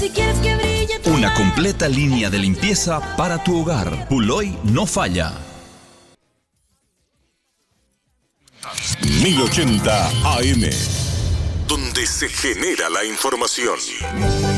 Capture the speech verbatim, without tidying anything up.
Si quieres que brille tu Una completa línea de limpieza para tu hogar. Puloy no falla. mil ochenta A M, donde se genera la información.